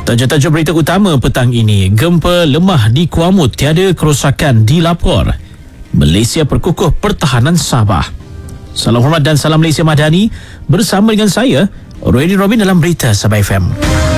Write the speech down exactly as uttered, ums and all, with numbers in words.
Tajuk-tajuk berita utama petang ini. Gempa lemah di Kuamut, tiada kerosakan dilapor. Malaysia perkukuh pertahanan Sabah. Salam hormat dan salam Malaysia Madani bersama dengan saya, Roy Robin dalam Berita Sabah F M.